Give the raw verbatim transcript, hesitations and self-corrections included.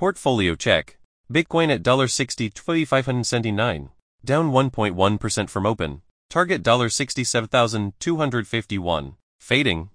Portfolio check. Bitcoin at sixty thousand five hundred seventy-nine, down one point one percent from open. Target sixty-seven thousand two hundred fifty-one. Fading.